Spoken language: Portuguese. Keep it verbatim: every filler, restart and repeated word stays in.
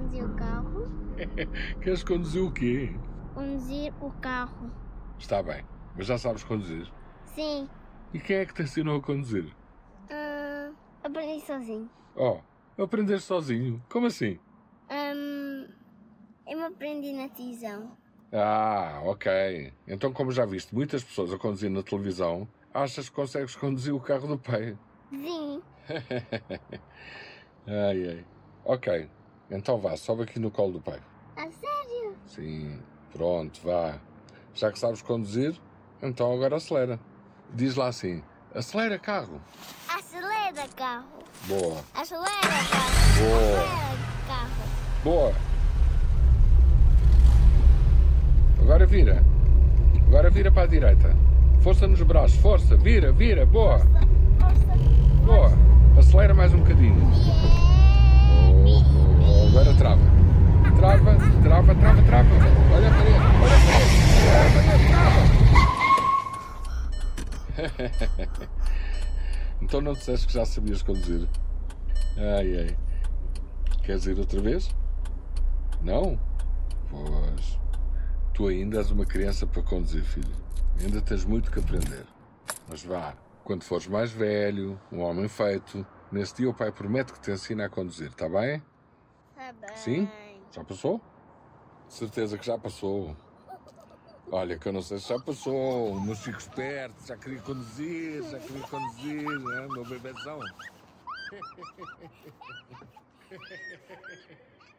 conduzir o carro. Queres conduzir o quê? Conduzir o carro. Está bem, mas já sabes conduzir. Sim. E quem é que te ensinou a conduzir? Ah, aprendi sozinho. Oh, aprender sozinho? Como assim? Hum, eu me aprendi na televisão. Ah, ok. Então, como já viste muitas pessoas a conduzir na televisão, achas que consegues conduzir o carro do pai? Sim. Ai, ai. Ok. Então vá, sobe aqui no colo do pai. A sério? Sim. Pronto, vá. Já que sabes conduzir, então agora acelera. Diz lá assim, acelera carro. Acelera, carro. Boa. Acelera, carro. Boa. Acelera, carro. Boa. Agora vira. Agora vira para a direita. Força nos braços, força. Vira, vira. Boa. Força. Boa. Acelera mais um bocadinho. Oh, oh, agora trava. Trava, trava, trava, trava. Olha a parede, olha a parede. Olha a parede, trava. Então não disseste que já sabias conduzir? Ai, ai. Queres ir outra vez? Não? Pois. Tu ainda és uma criança para conduzir, filho. Ainda tens muito que aprender. Mas vá, quando fores mais velho, um homem feito, nesse dia o pai promete que te ensina a conduzir, está bem? Tá bem. Sim? Já passou? Certeza que já passou. Olha, que eu não sei se já passou. O meu Chico esperto já queria conduzir, já queria conduzir, né? Meu bebezão.